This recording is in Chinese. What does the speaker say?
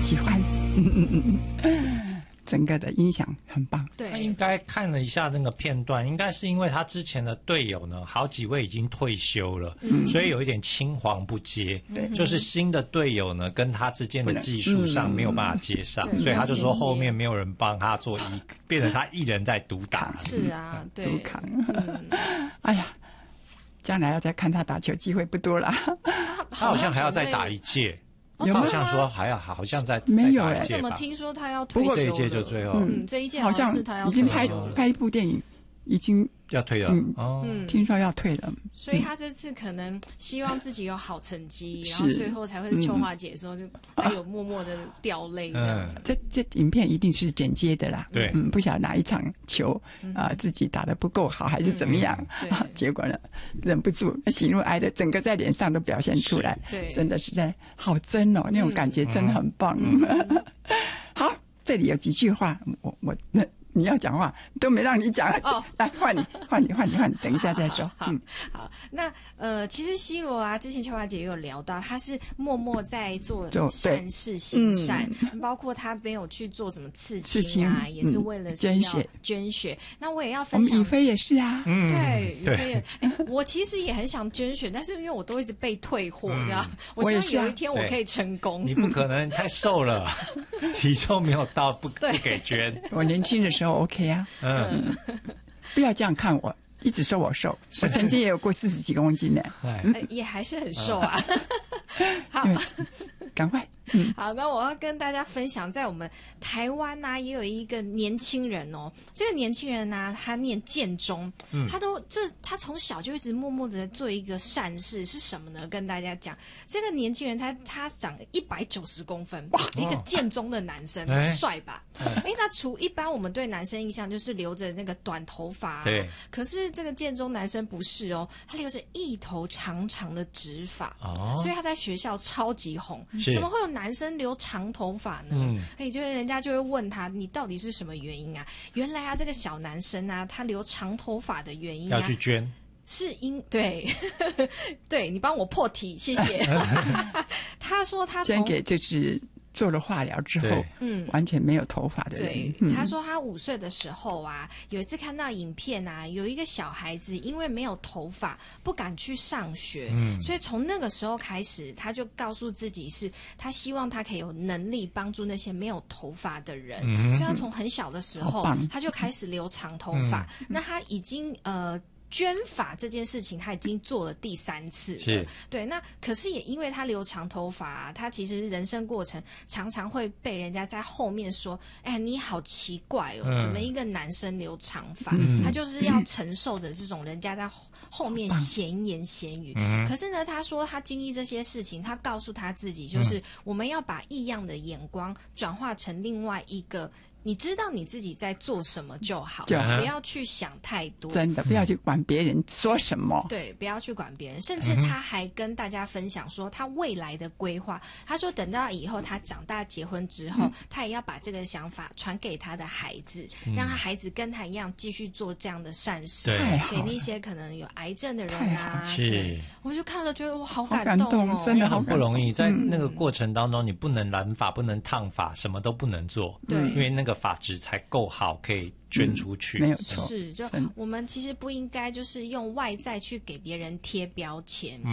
喜欢，整个的音响很棒。 对， 他应该看了一下那个片段，应该是因为他之前的队友呢，好几位已经退休了，所以有一点青黄不接。就是新的队友呢，跟他之间的技术上没有办法接上，所以他就说后面没有人帮他做变成他一人在独打。 是啊，对， 独扛。哎呀，将来要再看他打球机会不多了。 他好像还要再打一届。 有好像说还要好像在没有我怎么听说他要退休了？ 这一届就最后， 这一届好像是他要已经退休了拍一部电影，已经要退了。 听说要退了。 所以他这次可能希望自己有好成绩，然后最后才会是秋华姐说，就他有默默的掉泪这样。 这影片一定是剪接的啦。 对， 不晓得哪一场球自己打得不够好还是怎么样，结果呢忍不住喜怒哀乐整个在脸上都表现出来。 对， 真的是在好真哦，那种感觉真的很棒。好，这里有几句话，我你要讲话都没让你讲哦，来换你，等一下再说。 好，那其实西罗啊，之前秋华姐也有聊到，他是默默在做善事行善，包括他没有去做什么刺青啊，也是为了捐血。那我也要分享， 我们宇飞也是啊， 对，宇飞也，我其实也很想捐血，但是因为我都一直被退货，对吧？我希望有一天我可以成功。 你不可能太瘦了，体重没有到不给捐。 我年轻的时候 OK 啊，不要这样看我，一直说我瘦，我曾经也有过40几公斤呢， 也还是很瘦啊。好， 赶快。 好，那我要跟大家分享，在我们台湾啊，也有一个年轻人哦。这个年轻人呢，他念建中，他从小就一直默默的做一个善事，是什么呢？跟大家讲，这个年轻人他长190公分，一个建中的男生，帅吧？那除一般我们对男生印象就是留着那个短头发， 对。 可是这个建中男生不是哦，他留着一头长长的直发，所以他在学校超级红。怎么会有男生留长头发呢？就是人家就会问他，你到底是什么原因啊？原来啊，这个小男生啊，他留长头发的原因啊， 要去捐， 是对，对你帮我破题，谢谢。他说他捐给就是做了化疗之后，完全没有头发的人。 对，他说他5岁的时候啊，有一次看到影片啊，有一个小孩子因为没有头发，不敢去上学，所以从那个时候开始，他就告诉自己他希望他可以有能力帮助那些没有头发的人，所以他从很小的时候他就开始留长头发。那他已经捐发这件事情他已经做了第3次了，对。那可是也因为他留长头发他其实人生过程常常会被人家在后面说，你好奇怪哦，怎么一个男生留长发？他就是要承受的这种人家在后面闲言闲语。可是呢，他说他经历这些事情，他告诉他自己，就是我们要把异样的眼光转化成另外一个。你知道你自己在做什么就好，不要去想太多， 真的不要去管别人说什么。 对，不要去管别人。甚至他还跟大家分享说他未来的规划。他说等到以后他长大结婚之后，他也要把这个想法传给他的孩子，让他孩子跟他一样继续做这样的善事，给那些可能有癌症的人啊。 是， 我就看了觉得我好感动哦， 真的好不容易。在那个过程当中，你不能染发，不能烫发，什么都不能做， 对， 因为那个发质才够好，可以捐出去。 没有错， 是，就我们其实不应该就是用外在去给别人贴标签。